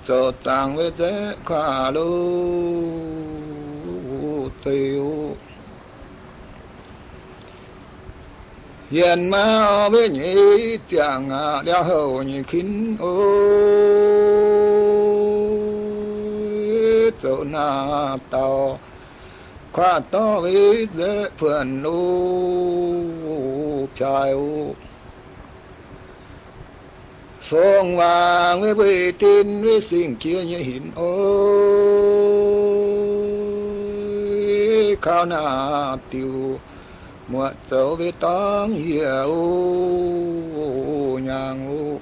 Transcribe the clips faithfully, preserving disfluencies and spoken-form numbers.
cho tăng với dễ khả lưu tiêu hiền mau với nhị chẳng đeo hầu nhị khinh ôi chỗ na tàu khoa to với dễ phượng u trời u phong vàng với bề tin với sinh kia như hình ôi khao na tiêu muộn dấu với tóng hiểu nhàng u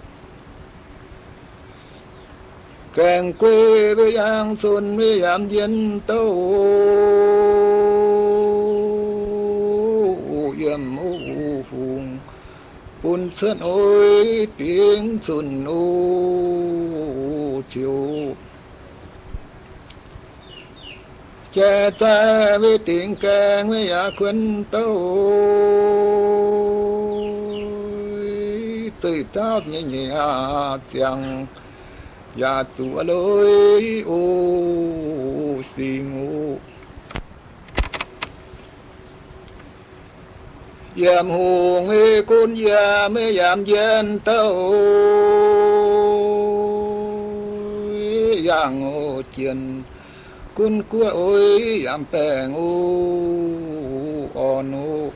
kèn quê với giang xuân với giảm dân tâu yếm u phùng buồn xuân ôi tiếng xuân u chiều che cha với tiếng kèn với giá quân tâu từ tao nhẹ nhẹ chẳng ya chúa lối ô sinh ô yam hùng ê côn yam ê yam dân tâu yang ô chiên côn cua ôi yam bèng ô on ô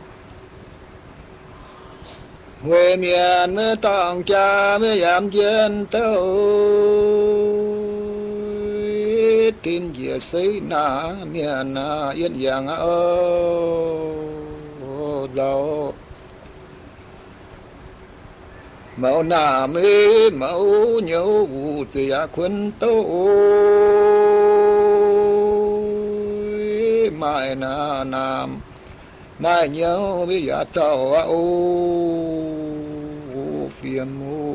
huệ miền mê tòng cha mê yam dân tâu tin dìa xây na miền na yên giang ơ giàu mẫu na mê mẫu nhớ vụ dìa quân tâu mai na nam mai nhớ với giá cháu ô phiền mù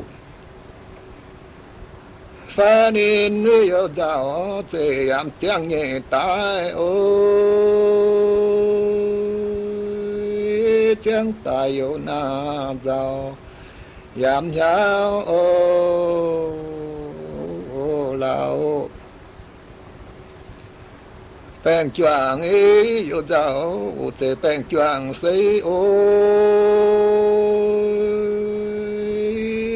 pha nên với yêu giáo dễ ám chẳng nhẹ tai ôi chẳng tài yêu na giàu giảm giáo ô lão bèn choàng ý yêu giáo dễ bèn choàng xây ô